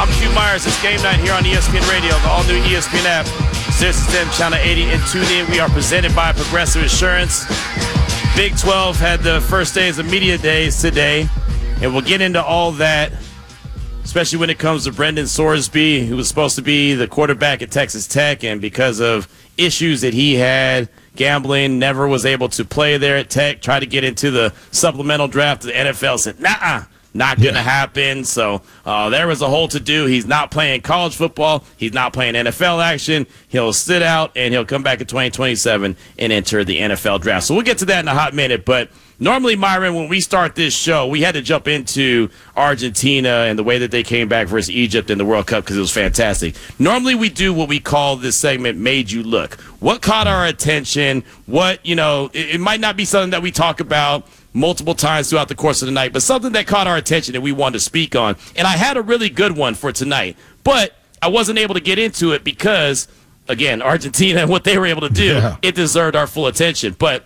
I'm Q Myers. It's game night here on ESPN Radio, the all-new ESPN app, SiriusXM Channel 80, and tune in. We are presented by Progressive Insurance. Big 12 had the first days of media days today, and we'll get into all that, especially when it comes to Brendan Sorsby, who was supposed to be the quarterback at Texas Tech, and because of issues that he had, gambling, never was able to play there at Tech, tried to get into the supplemental draft. The NFL said, nah. Not going to happen. So there was a whole to-do. He's not playing college football. He's not playing NFL action. He'll sit out, and he'll come back in 2027 and enter the NFL draft. So we'll get to that in a hot minute. But normally, Myron, when we start this show, we had to jump into Argentina and the way that they came back versus Egypt in the World Cup because it was fantastic. Normally, we do what we call this segment, Made You Look. What caught our attention? What, it might not be something that we talk about multiple times throughout the course of the night, but something that caught our attention that we wanted to speak on. And I had a really good one for tonight, but I wasn't able to get into it because, again, Argentina and what they were able to do, It deserved our full attention. But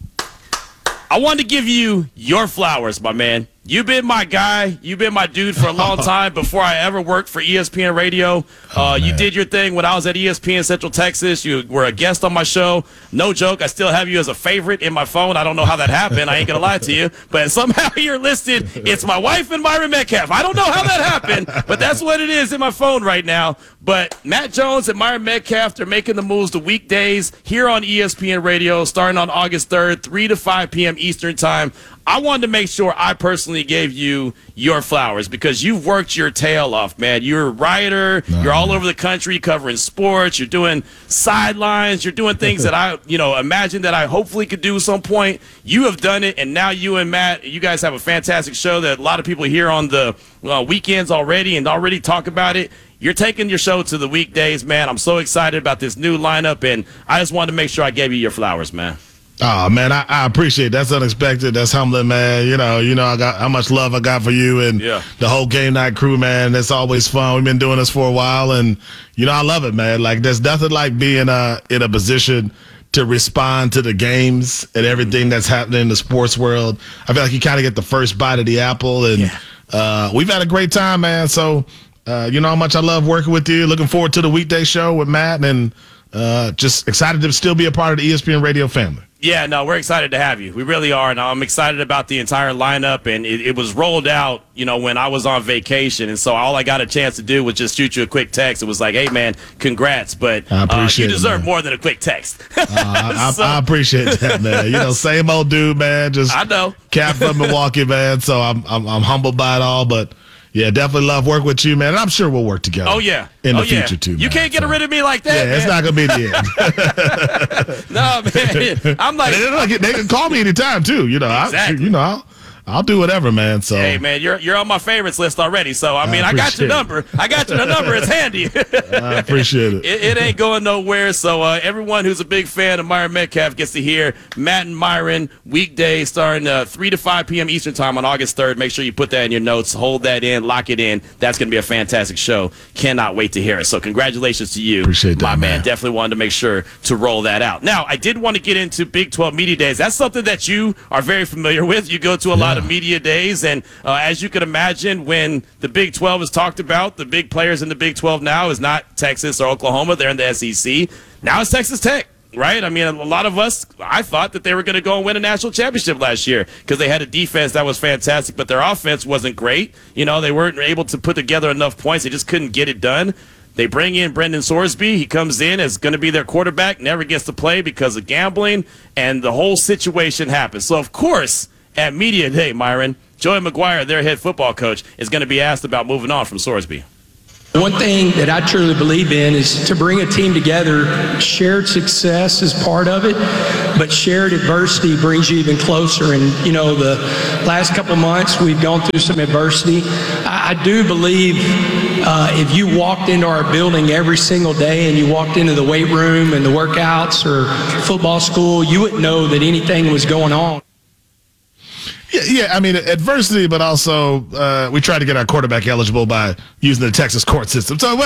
I wanted to give you your flowers, my man. You've been my guy. You've been my dude for a long time before I ever worked for ESPN Radio. You did your thing when I was at ESPN Central Texas. You were a guest on my show. No joke, I still have you as a favorite in my phone. I don't know how that happened. I ain't going to lie to you. But somehow you're listed. It's my wife and Myron Metcalf. I don't know how that happened, but that's what it is in my phone right now. But Matt Jones and Myron Metcalf are making the moves to weekdays here on ESPN Radio starting on August 3rd, 3 to 5 p.m. Eastern Time. I wanted to make sure I personally gave you your flowers because you've worked your tail off, man. You're a writer. You're all over the country covering sports. You're doing sidelines. You're doing things that I, imagine that I hopefully could do at some point. You have done it, and now you and Matt, you guys have a fantastic show that a lot of people hear on the weekends already and already talk about it. You're taking your show to the weekdays, man. I'm so excited about this new lineup, and I just wanted to make sure I gave you your flowers, man. Oh, man, I appreciate it. That's unexpected. That's humbling, man. I got how much love I got for you and the whole game night crew, man. It's always fun. We've been doing this for a while, and, I love it, man. Like, there's nothing like being in a position to respond to the games and everything that's happening in the sports world. I feel like you kind of get the first bite of the apple, and we've had a great time, man. So, you know how much I love working with you. Looking forward to the weekday show with Matt, and just excited to still be a part of the ESPN Radio family. Yeah, no, we're excited to have you. We really are. And I'm excited about the entire lineup. And it was rolled out, when I was on vacation. And so all I got a chance to do was just shoot you a quick text. It was like, hey, man, congrats. But I appreciate you deserve it, more than a quick text. I appreciate that, man. Same old dude, man. Just I know. Cap from Milwaukee, man. So I'm humbled by it all. But yeah, definitely love working with you, man. And I'm sure we'll work together. Oh, yeah. In the future, too, man. You can't get rid of me like that, man. It's not going to be the end. No, man. I'm like... They can call me anytime, too. Exactly. I'll do whatever, man. So hey, man, you're on my favorites list already. So I got your number. I got your number. It's handy. I appreciate it. It ain't going nowhere. So everyone who's a big fan of Myron Metcalf gets to hear Matt and Myron weekdays starting 3 to 5 p.m. Eastern Time on August 3rd. Make sure you put that in your notes. Hold that in. Lock it in. That's going to be a fantastic show. Cannot wait to hear it. So congratulations to you, appreciate that, my man. Man. Definitely wanted to make sure to roll that out. Now, I did want to get into Big 12 Media Days. That's something that you are very familiar with. You go to a lot of media days. And as you can imagine, when the Big 12 is talked about, the big players in the Big 12 now is not Texas or Oklahoma. They're in the SEC. Now it's Texas Tech, right? I mean, a lot of us, I thought that they were going to go and win a national championship last year because they had a defense that was fantastic, but their offense wasn't great. They weren't able to put together enough points. They just couldn't get it done. They bring in Brendan Sorsby. He comes in as going to be their quarterback, never gets to play because of gambling, and the whole situation happens. So, of course, at Media Day, Myron, Joey McGuire, their head football coach, is going to be asked about moving on from Sorsby. One thing that I truly believe in is to bring a team together. Shared success is part of it, but shared adversity brings you even closer. And, the last couple months we've gone through some adversity. I do believe if you walked into our building every single day and you walked into the weight room and the workouts or football school, you wouldn't know that anything was going on. Yeah, I mean, adversity, but also we try to get our quarterback eligible by using the Texas court system. So,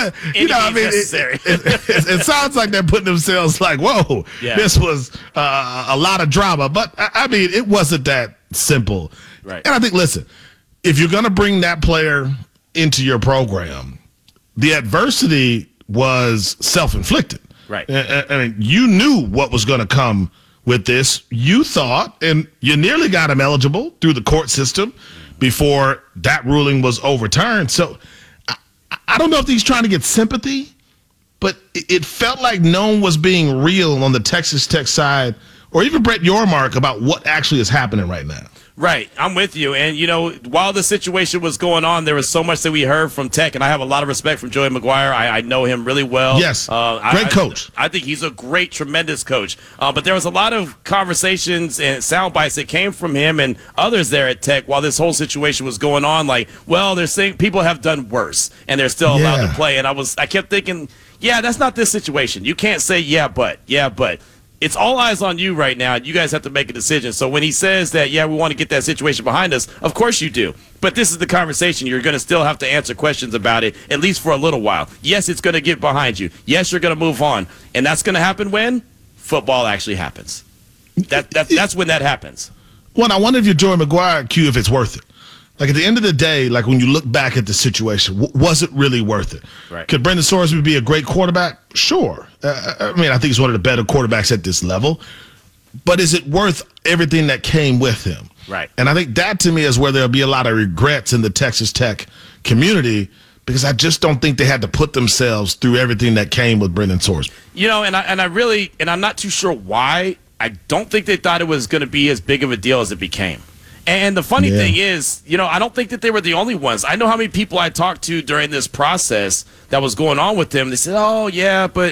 it sounds like they're putting themselves like, whoa, this was a lot of drama. But, I mean, it wasn't that simple. Right. And I think, listen, if you're going to bring that player into your program, the adversity was self-inflicted. Right. I mean, you knew what was going to come with this. You thought, and you nearly got him eligible through the court system before that ruling was overturned. So I don't know if he's trying to get sympathy, but it felt like no one was being real on the Texas Tech side, or even Brett Yormark, about what actually is happening right now. Right. I'm with you. And, while the situation was going on, there was so much that we heard from Tech, and I have a lot of respect from Joey McGuire. I know him really well. Yes. Great coach. I think he's a great, tremendous coach. But there was a lot of conversations and sound bites that came from him and others there at Tech while this whole situation was going on. Like, well, they're saying people have done worse, and they're still allowed to play. And I kept thinking, yeah, that's not this situation. You can't say, yeah, but. It's all eyes on you right now. You guys have to make a decision. So when he says that, we want to get that situation behind us, of course you do. But this is the conversation. You're going to still have to answer questions about it, at least for a little while. Yes, it's going to get behind you. Yes, you're going to move on. And that's going to happen when football actually happens. That's when that happens. Well, I wonder if you're Joey McGuire, Q, if it's worth it. Like, at the end of the day, like, when you look back at the situation, was it really worth it? Right. Could Brendan Sorsby be a great quarterback? Sure. I think he's one of the better quarterbacks at this level. But is it worth everything that came with him? Right. And I think that, to me, is where there'll be a lot of regrets in the Texas Tech community, because I just don't think they had to put themselves through everything that came with Brendan Sorsby. And I'm not too sure why. I don't think they thought it was going to be as big of a deal as it became. And the funny thing is, I don't think that they were the only ones. I know how many people I talked to during this process that was going on with him. They said, oh, yeah, but,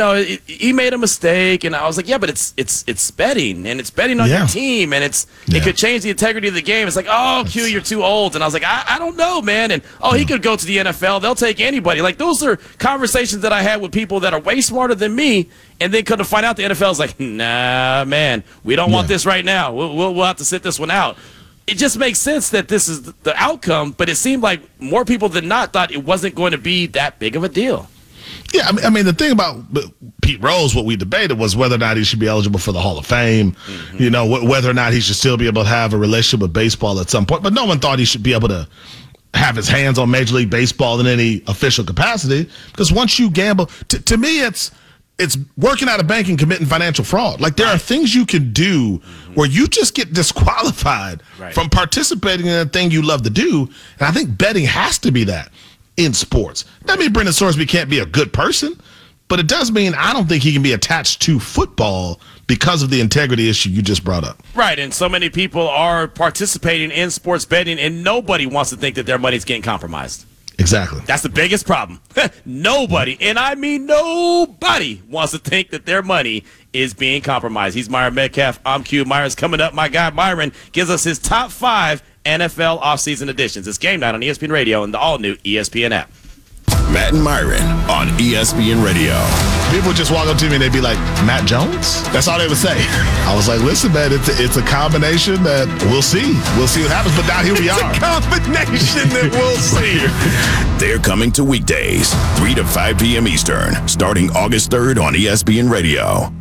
he made a mistake. And I was like, yeah, but it's betting, and it's betting on your team, and it could change the integrity of the game. It's like, oh, Q, you're too old. And I was like, I don't know, man. And, he could go to the NFL. They'll take anybody. Like, those are conversations that I had with people that are way smarter than me, and then come to find out the NFL's like, nah, man, we don't want this right now. We'll have to sit this one out. It just makes sense that this is the outcome, but it seemed like more people than not thought it wasn't going to be that big of a deal. Yeah, I mean, the thing about Pete Rose, what we debated was whether or not he should be eligible for the Hall of Fame, whether or not he should still be able to have a relationship with baseball at some point. But no one thought he should be able to have his hands on Major League Baseball in any official capacity, because once you gamble, to me, it's working at a bank and committing financial fraud. Like, there are things you can do where you just get disqualified from participating in a thing you love to do. And I think betting has to be that in sports. That means Brendan Sorsby can't be a good person, but it does mean I don't think he can be attached to football because of the integrity issue you just brought up. Right, and so many people are participating in sports betting, and nobody wants to think that their money's getting compromised. Exactly. That's the biggest problem. Nobody, and I mean nobody, wants to think that their money is being compromised. He's Myron Metcalf. I'm Q. Myron's coming up. My guy Myron gives us his top 5 NFL offseason editions. It's Game Night on ESPN Radio and the all-new ESPN app. Matt and Myron on ESPN Radio. People just walk up to me and they'd be like, Matt Jones? That's all they would say. I was like, listen, man, it's a combination that we'll see. We'll see what happens, but now here we are. It's a combination that we'll see. They're coming to weekdays, 3 to 5 p.m. Eastern, starting August 3rd on ESPN Radio.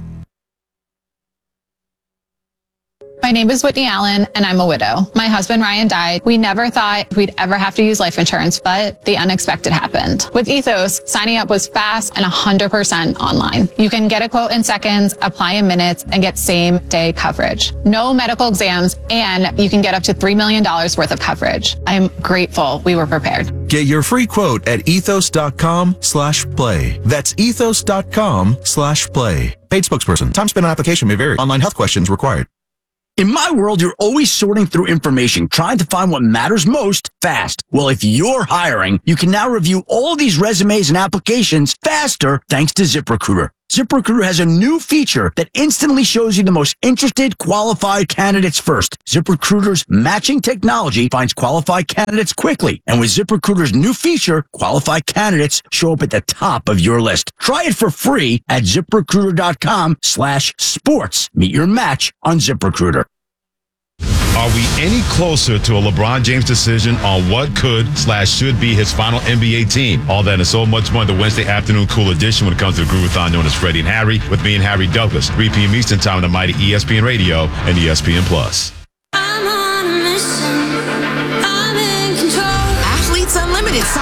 My name is Whitney Allen, and I'm a widow. My husband, Ryan, died. We never thought we'd ever have to use life insurance, but the unexpected happened. With Ethos, signing up was fast and 100% online. You can get a quote in seconds, apply in minutes, and get same-day coverage. No medical exams, and you can get up to $3 million worth of coverage. I'm grateful we were prepared. Get your free quote at ethos.com/play. That's ethos.com/play. Paid spokesperson. Time spent on application may vary. Online health questions required. In my world, you're always sorting through information, trying to find what matters most fast. Well, if you're hiring, you can now review all these resumes and applications faster thanks to ZipRecruiter. ZipRecruiter has a new feature that instantly shows you the most interested, qualified candidates first. ZipRecruiter's matching technology finds qualified candidates quickly. And with ZipRecruiter's new feature, qualified candidates show up at the top of your list. Try it for free at ZipRecruiter.com/sports. Meet your match on ZipRecruiter. Are we any closer to a LeBron James decision on what could/should be his final NBA team? All that and so much more in the Wednesday afternoon cool edition when it comes to the Groovathon known as Freddie and Harry with me and Harry Douglas. 3 p.m. Eastern time on the mighty ESPN Radio and ESPN Plus. I'm on a mission. I'm in control. Athletes Unlimited Softball is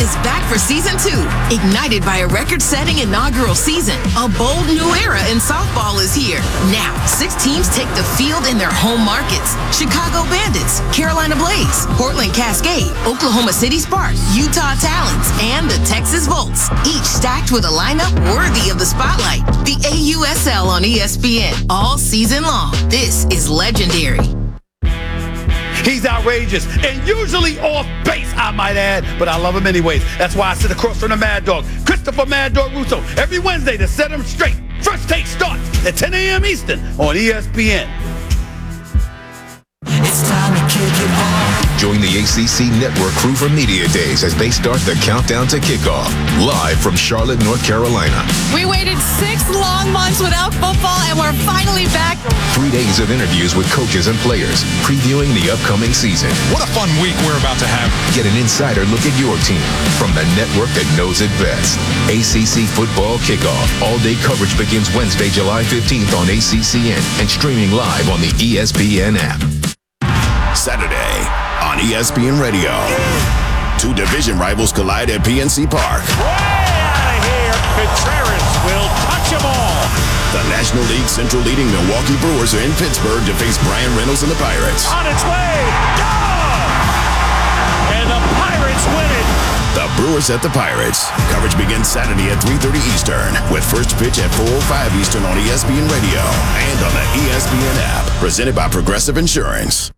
is back for season 2. Ignited by a record-setting inaugural season, a bold new era in softball is here. Now, 6 teams take the field in their home markets. Chicago Bandits, Carolina Blaze, Portland Cascade, Oklahoma City Sparks, Utah Talons, and the Texas Volts. Each stacked with a lineup worthy of the spotlight. The AUSL on ESPN all season long. This is legendary. He's outrageous and usually off base, I might add, but I love him anyways. That's why I sit across from the Mad Dog, Christopher Mad Dog Russo, every Wednesday to set him straight. First Take starts at 10 a.m. Eastern on ESPN. It's time to kick it off. Join the ACC Network crew for Media Days as they start the countdown to kickoff. Live from Charlotte, North Carolina. We waited 6 long months without football, and we're finally back. 3 days of interviews with coaches and players, previewing the upcoming season. What a fun week we're about to have. Get an insider look at your team from the network that knows it best. ACC Football Kickoff. All-day coverage begins Wednesday, July 15th on ACCN and streaming live on the ESPN app. Saturday on ESPN Radio. 2 division rivals collide at PNC Park. Way out of here. Contreras will touch them all. The National League Central leading Milwaukee Brewers are in Pittsburgh to face Brian Reynolds and the Pirates. On its way. And the Pirates win it. The Brewers at the Pirates. Coverage begins Saturday at 3:30 Eastern with first pitch at 4:05 Eastern on ESPN Radio and on the ESPN app. Presented by Progressive Insurance.